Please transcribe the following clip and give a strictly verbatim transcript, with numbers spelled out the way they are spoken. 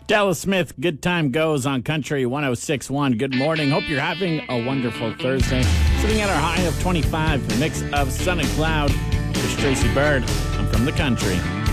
Dallas Smith, Good Time Goes on Country one oh six point one. Good morning. Hope you're having a wonderful Thursday. Sitting at our high of twenty-five, a mix of sun and cloud. Here's Tracy Bird. I'm from the country.